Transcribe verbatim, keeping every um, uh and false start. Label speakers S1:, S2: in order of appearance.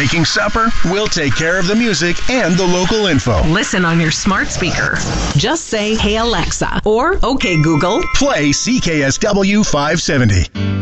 S1: making supper, we'll take care of the music and the local info.
S2: Listen on your smart speaker. Just say, "Hey Alexa," or "Okay Google."
S1: Play C K S W five seventy.